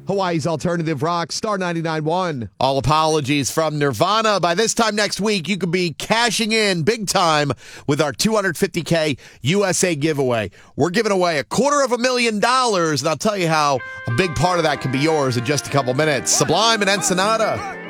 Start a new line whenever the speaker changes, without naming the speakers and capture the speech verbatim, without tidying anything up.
Hawaii's Alternative Rock, Star ninety-nine point one.
All apologies from Nirvana. By this time next week, you could be cashing in big time with our two hundred fifty K U S A giveaway. We're giving away a quarter of a million dollars, and I'll tell you how a big part of that could be yours in just a couple minutes. Sublime and Ensenada.